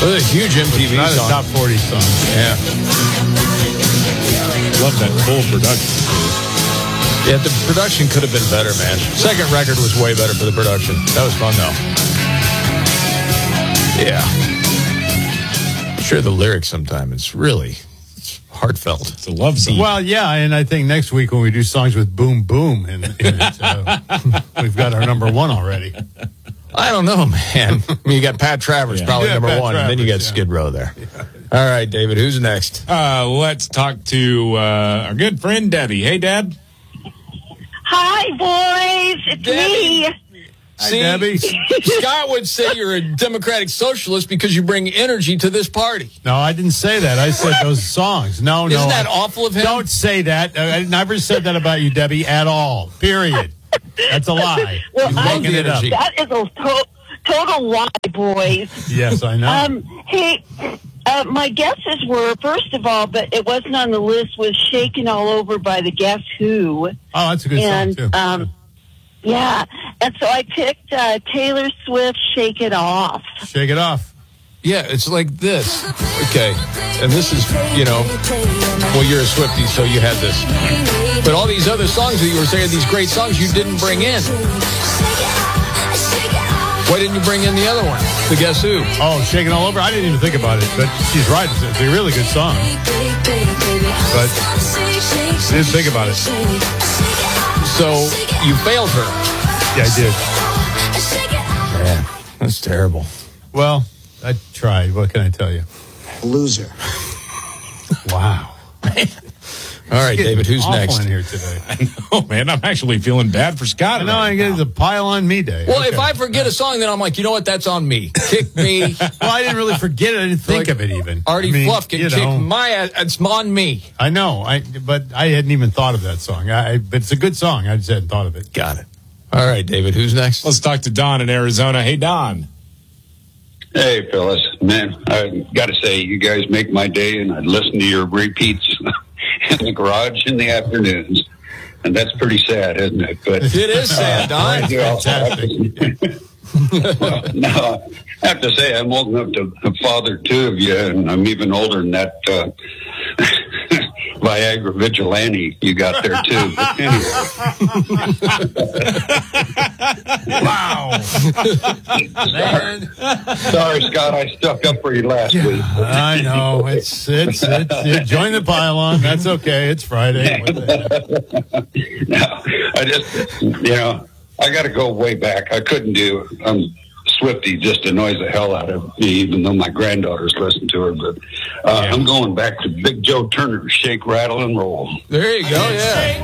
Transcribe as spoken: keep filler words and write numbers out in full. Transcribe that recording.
Well, a huge M T V not song. a top forty song. Yeah. Love that full production. Yeah, the production could have been better, man. Second record was way better for the production. That was fun, though. Yeah. I'm sure the lyrics sometimes, it's really it's heartfelt. It's a love song. Well, yeah, and I think next week when we do songs with boom boom in, in it, uh, we've got our number one already. I don't know, man. I mean, you got Pat Travers, Yeah. probably Yeah, number Pat one, and then you got Travers, yeah. Skid Row there. Yeah. All right, David, who's next? Uh, let's talk to uh, our good friend Debbie. Hey, Deb. Hi, boys. It's Debbie. me. See, Debbie. Scott would say you're a democratic socialist because you bring energy to this party. No, I didn't say that. I said those songs. No, no. Isn't that awful of him? Don't say that. I never said that about you, Debbie, at all. Period. That's a lie. Well, You're I- making it up. That is a to- total lie, boys. Yes, I know. Um, hey, uh, my guesses were, first of all, but it wasn't on the list, was Shaken All Over by the Guess Who. oh, that's a good and, song, too. um, yeah, and so I picked uh, Taylor Swift, Shake It Off. Shake it off. Yeah, it's like this. Okay. And this is, you know, well, you're a Swiftie, so you had this. But all these other songs that you were saying, these great songs you didn't bring in. Why didn't you bring in the other one? The Guess Who? Oh, Shaking All Over? I didn't even think about it, but she's right. It's, it's a really good song. But I didn't think about it. So you failed her. Yeah, I did. Man, that's terrible. Well, I tried. What can I tell you? Loser. Wow. All right, David, who's Awful next? in here today. Oh, man, I'm actually feeling bad for Scott. I know right I get the pile on me day. Well, Okay. if I forget a song, then I'm like, you know what? That's on me. Kick me. Well, I didn't really forget it. I didn't think Like, of it even. Artie I mean, Fluff can you kick know, my ass. It's on me. I know, I but I hadn't even thought of that song. I, but it's a good song. I just hadn't thought of it. Got it. All right, David, who's next? Let's talk to Don in Arizona. Hey, Don. Hey, fellas. Man, I got to say, you guys make my day, and I listen to your repeats in the garage in the afternoons. And that's pretty sad, isn't it? But It is sad, Don. you also have to- well, no, I have to say, I'm old enough to father two of you, and I'm even older than that uh, Viagra vigilante you got there, too. But anyway. Wow. Man. Sorry, Scott, I stuck up for you last week. I know. It's, it's, it's, it, join the pile-on. That's okay. It's Friday. What the heck? No, I just, you know, I got to go way back. I couldn't do, um, Swiftie just annoys the hell out of me, even though my granddaughters listen to her. But uh, I'm going back to Big Joe Turner's Shake, Rattle, and Roll. There you go, yeah.